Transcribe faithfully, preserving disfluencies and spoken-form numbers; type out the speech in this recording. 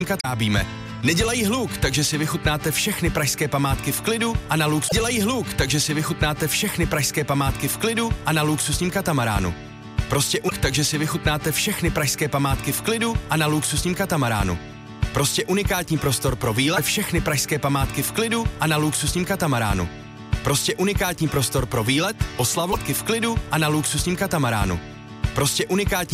katábíme. Nedělají hluk, takže si vychutnáte všechny pražské památky v klidu a na lux. Dělají hluk, takže si vychutnáte všechny pražské památky v klidu a na luxusním katamaránu. Prostě uk, takže si vychutnáte všechny pražské památky v klidu a na luxusním katamaránu. Prostě unikátní prostor pro výlet, všechny pražské památky v klidu a na luxusním katamaránu. Prostě unikátní prostor pro výlet, oslavotky v klidu a na luxusním katamaránu. Prostě unikátní